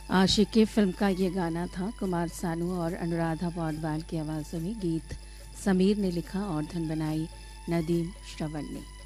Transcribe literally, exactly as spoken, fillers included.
आशिकी film का ये गाना था। कुमार सानू और अनुराधा पौडवाल की आवाज़ों में गीत समीर ने लिखा और धुन बनाई नदीम श्रवण ने।